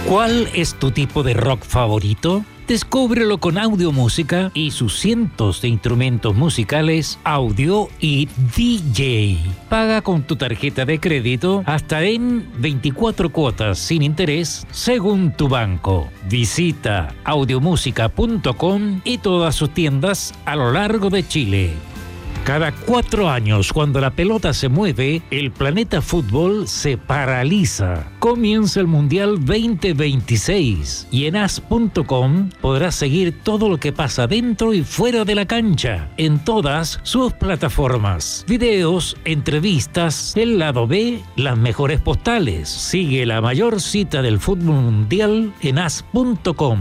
¿Cuál es tu tipo de rock favorito? Descúbrelo con Audiomúsica y sus cientos de instrumentos musicales, audio y DJ. Paga con tu tarjeta de crédito hasta en 24 cuotas sin interés según tu banco. Visita audiomusica.com y todas sus tiendas a lo largo de Chile. Cada 4 años, cuando la pelota se mueve, el planeta fútbol se paraliza. Comienza el Mundial 2026 y en as.com podrás seguir todo lo que pasa dentro y fuera de la cancha, en todas sus plataformas. Videos, entrevistas, el lado B, las mejores postales. Sigue la mayor cita del fútbol mundial en as.com.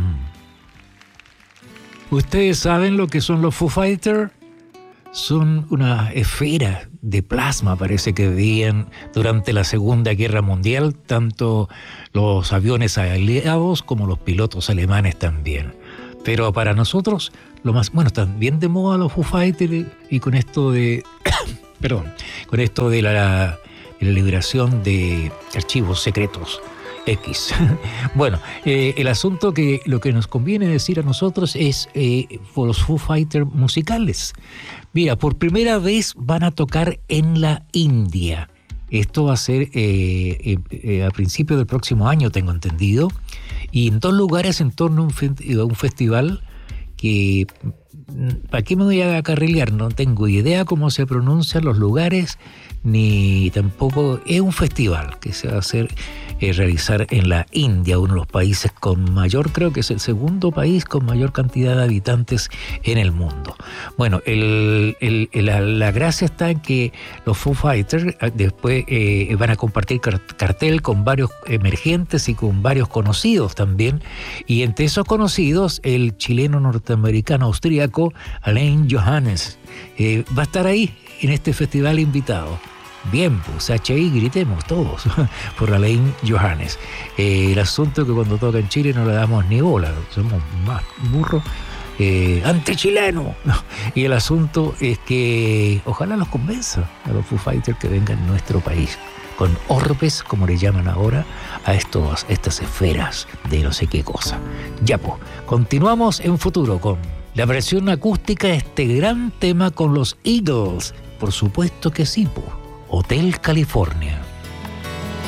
¿Ustedes saben lo que son los Foo Fighters? Son una esfera de plasma, parece que veían durante la Segunda Guerra Mundial, tanto los aviones aliados como los pilotos alemanes también. Pero para nosotros, lo más, bueno, están bien de moda los Foo Fighters y con esto de, con esto de la liberación de archivos secretos. X. Bueno, el asunto que lo que nos conviene decir a nosotros es por los Foo Fighters musicales. Mira, por primera vez van a tocar en la India. Esto va a ser a principios del próximo año, tengo entendido. Y en 2 lugares en torno a un festival que... ¿Para qué me voy a carrilear? No tengo idea cómo se pronuncian los lugares, ni tampoco... Es un festival que se va a hacer, realizar en la India, uno de los países con mayor, creo que es el segundo país con mayor cantidad de habitantes en el mundo. Bueno, la gracia está en que los Foo Fighters después van a compartir cartel con varios emergentes y con varios conocidos también, y entre esos conocidos, el chileno norteamericano austríaco Alain Johannes va a estar ahí en este festival invitado. Bien, pues HI, gritemos todos por Alain Johannes. El asunto es que cuando toca en Chile no le damos ni bola, somos más burros, anti-chileno. Y el asunto es que ojalá los convenza a los Foo Fighters que vengan a nuestro país con orbes, como le llaman ahora, a estas esferas de no sé qué cosa. Ya pues, continuamos en futuro con la versión acústica de este gran tema con los Eagles. Por supuesto que sí, po. Hotel California.